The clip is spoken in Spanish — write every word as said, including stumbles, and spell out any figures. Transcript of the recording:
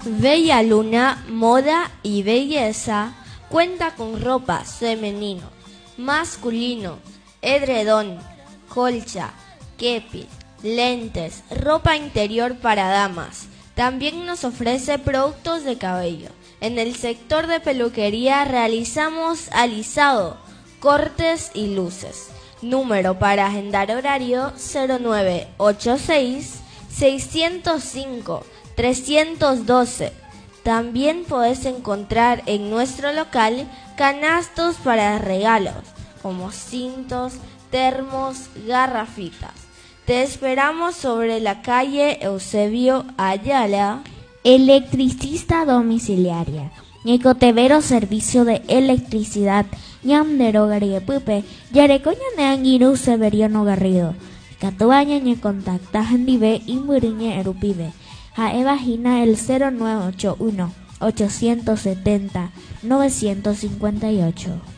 Bella Luna, moda y belleza, cuenta con ropa femenino, masculino, edredón, colcha, kepis, lentes, ropa interior para damas. También nos ofrece productos de cabello. En el sector de peluquería realizamos alisado, cortes y luces. Número para agendar horario cero nueve ochenta y seis, seiscientos cinco, trescientos doce. También podés encontrar en nuestro local canastos para regalos, como cintos, termos, garrafitas. Te esperamos sobre la calle Eusebio Ayala. Electricista domiciliaria. Nicotevero servicio de electricidad. Ñamdero Gariepupe. Yarecoña Neangiru Severiano Garrido. Catuaña ñe contacta Handive y Muriñe Erupive. A Evagina el cero nueve ocho uno, ochocientos setenta, novecientos cincuenta y ocho.